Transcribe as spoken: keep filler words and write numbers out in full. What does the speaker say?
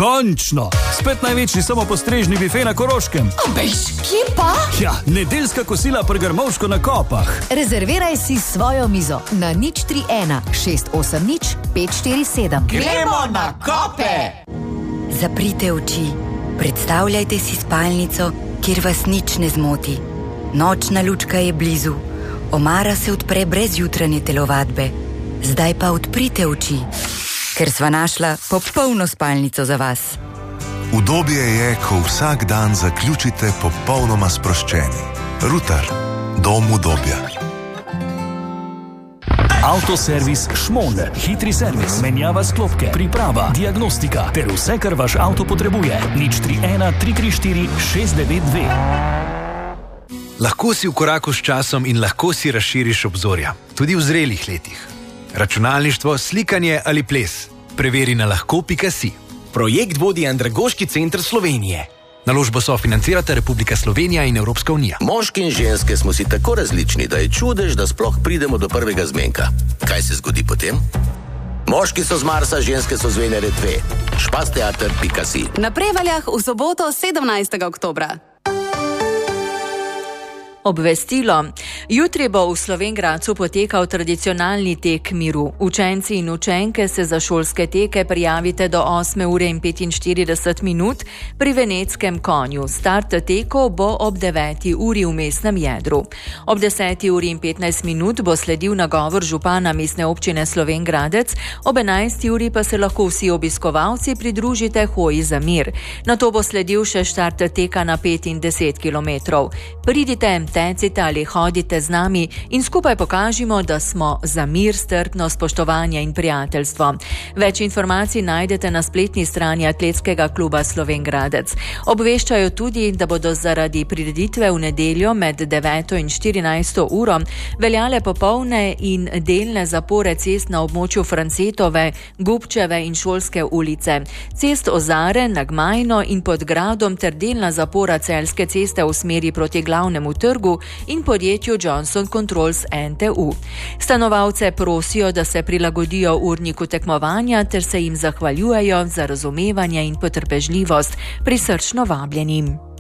Končno! Spet največji samopostrežni bife na Koroškem. Bež, kje pa? Ja, nedeljska kosila pri Grmovško na Kopah. Rezerviraj si svojo mizo na nič tri ena šest osem nič pet štiri sedem. Gremo na Kope! Zaprite oči. Predstavljajte si spalnico, kjer vas nič ne zmoti. Nočna lučka je blizu. Omara se odpre brez jutranje telovadbe. Zdaj pa odprite oči, ker sva našla popolno spalnico za vas. Udobje je, ko vsak dan zaključite popolnoma sproščeni. Rutar, dom udobja. Avtoservis Šmon, hitri servis, menjava sklopke, priprava, diagnostika ter vse, kar vaš avto potrebuje. nič tri ena tri tri štiri šest devet dve. Lahko si v koraku s časom in lahko si razširiš obzorja, tudi v zrelih letih. Računalništvo, slikanje ali ples. Preveri na lahko pika si. Projekt vodi Andragoški center Slovenije. Naložbo sofinancirata Republika Slovenija in Evropska unija. Moški in ženske smo si tako različni, da je čudež, da sploh pridemo do prvega zmenka. Kaj se zgodi potem? Moški so z Marsa, ženske so z Venere dve. špasteater pika si. Na Prevaljah v soboto sedemnajstega oktobra. Obvestilo. Jutri bo v Slovenj Gradcu potekal tradicionalni tek miru. Učenci in učenke se za šolske teke prijavite do osme ure in petinštirideset minut pri Veneckem konju. Start tekov bo ob deveti uri v mestnem jedru. Ob deseti uri in petnajst minut bo sledil nagovor župana mestne občine Slovenj Gradec, ob enajsti uri pa se lahko vsi obiskovalci pridružite hoji za mir. Nato bo sledil še štart teka na pet in deset kilometrov. Pridite, tecite ali hodite z nami in skupaj pokažimo, da smo za mir, strpnost, spoštovanje in prijateljstvo. Več informacij najdete na spletni strani Atletskega kluba Slovenj Gradec. Obveščajo tudi, da bodo zaradi prireditve v nedeljo med deveto in štirinajsto uro veljale popolne in delne zapore cest na območju Francetove, Gubčeve in Šolske ulice. Cest Ozare, na Gmajno in pod gradom ter delna zapora Celjske ceste v smeri proti glavnemu trgu in podjetju Johnson Controls N T U. Stanovalce prosijo, da se prilagodijo urniku tekmovanja ter se jim zahvaljujejo za razumevanje in potrpežljivost. Prisrčno vabljenim.